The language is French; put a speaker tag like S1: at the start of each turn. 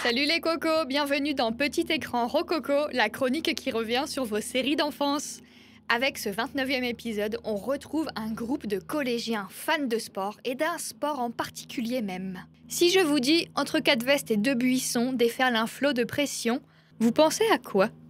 S1: Salut les cocos, bienvenue dans Petit Écran Rococo, la chronique qui revient sur vos séries d'enfance. Avec ce 29e épisode, on retrouve un groupe de collégiens fans de sport et d'un sport en particulier même. Si je vous dis entre quatre vestes et deux buissons déferle un flot de pression, vous pensez à quoi?